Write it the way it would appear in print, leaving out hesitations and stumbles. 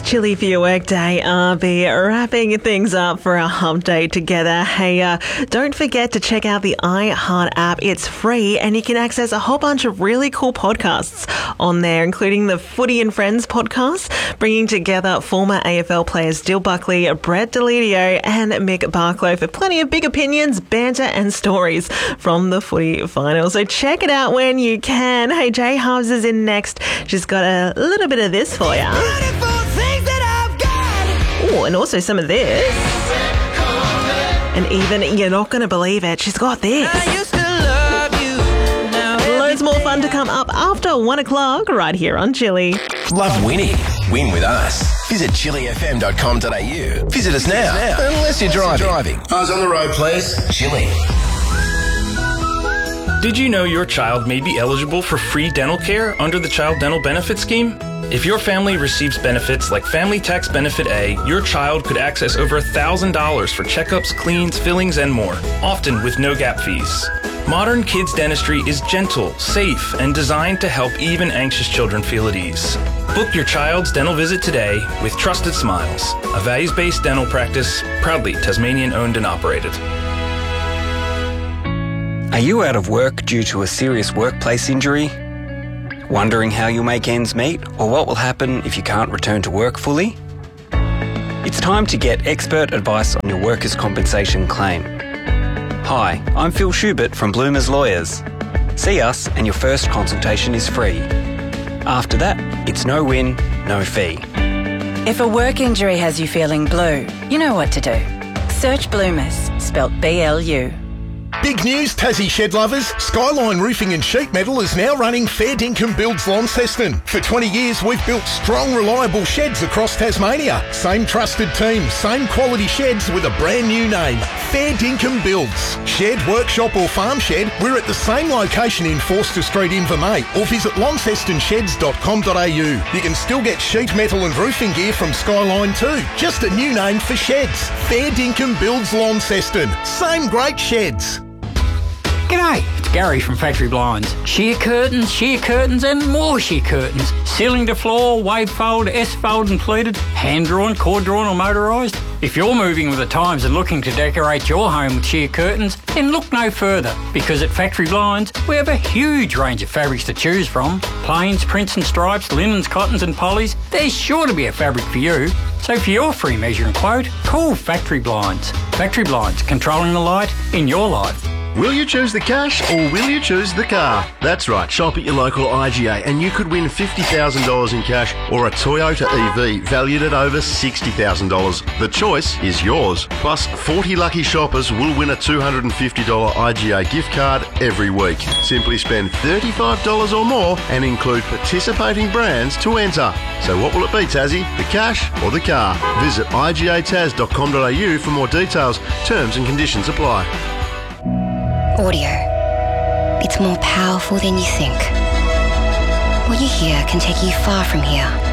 Chilly for your workday. I'll be wrapping things up for a hump day together. Hey, don't forget to check out the iHeart app. It's free and you can access a whole bunch of really cool podcasts on there, including the Footy and Friends podcast, bringing together former AFL players Dill Buckley, Brett Deledio and Mick Barklow for plenty of big opinions, banter and stories from the footy final. So check it out when you can. Hey, Jay Hubs is in next. She's got a little bit of this for you. Oh, and also some of this. And even, you're not going to believe it, she's got this. Loads more fun to come up after 1 o'clock right here on Chilly. Love winning? Win with us. Visit chillyfm.com.au. Visit us now. Unless you're driving. Eyes on the road, please. Chilly. Did you know your child may be eligible for free dental care under the Child Dental Benefit Scheme? If your family receives benefits like Family Tax Benefit A, your child could access over $1,000 for checkups, cleans, fillings, and more, often with no gap fees. Modern kids dentistry is gentle, safe, and designed to help even anxious children feel at ease. Book your child's dental visit today with Trusted Smiles, a values-based dental practice proudly Tasmanian-owned and operated. Are you out of work due to a serious workplace injury? Wondering how you'll make ends meet or what will happen if you can't return to work fully? It's time to get expert advice on your workers' compensation claim. Hi, I'm Phil Schubert from Bloomers Lawyers. See us and your first consultation is free. After that, it's no win, no fee. If a work injury has you feeling blue, you know what to do. Search Bloomers, spelt B-L-U. Big news, Tassie shed lovers. Skyline Roofing and Sheet Metal is now running Fair Dinkum Builds Launceston. For 20 years, we've built strong, reliable sheds across Tasmania. Same trusted team, same quality sheds with a brand new name. Fair Dinkum Builds. Shed, workshop or farm shed, we're at the same location in Forster Street, Invermay, or visit launcestonsheds.com.au. You can still get sheet metal and roofing gear from Skyline too. Just a new name for sheds. Fair Dinkum Builds Launceston. Same great sheds. G'day, it's Gary from Factory Blinds. Sheer curtains and more sheer curtains. Ceiling to floor, wave fold, S-fold and pleated, hand-drawn, cord-drawn or motorised. If you're moving with the times and looking to decorate your home with sheer curtains, then look no further, because at Factory Blinds, we have a huge range of fabrics to choose from. Plains, prints and stripes, linens, cottons and polys. There's sure to be a fabric for you. So for your free measure and quote, call Factory Blinds. Factory Blinds, controlling the light in your life. Will you choose the cash or will you choose the car? That's right, shop at your local IGA and you could win $50,000 in cash or a Toyota EV valued at over $60,000. The choice is yours. Plus, 40 lucky shoppers will win a $250 IGA gift card every week. Simply spend $35 or more and include participating brands to enter. So what will it be, Tassie? The cash or the car? Visit igataz.com.au for more details. Terms and conditions apply. Audio. It's more powerful than you think. What you hear can take you far from here.